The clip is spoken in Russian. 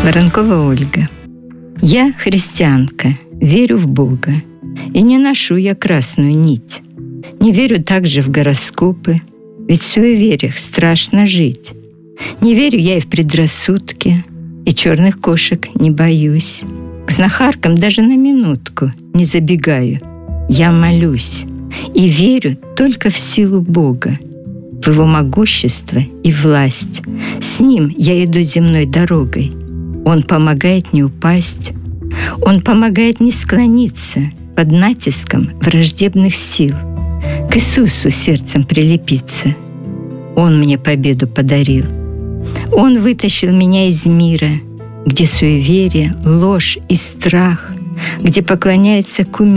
Воронкова Ольга. Я христианка, верю в Бога. И не ношу я красную нить. Не верю также в гороскопы, ведь в суевериях страшно жить. Не верю я и в предрассудки, и черных кошек не боюсь. К знахаркам даже на минутку не забегаю. Я молюсь и верю только в силу Бога, в Его могущество и власть. С Ним я иду земной дорогой. Он помогает не упасть. Он помогает не склониться под натиском враждебных сил. К Иисусу сердцем прилепиться. Он мне победу подарил. Он вытащил меня из мира, где суеверие, ложь и страх, где поклоняются кумирам,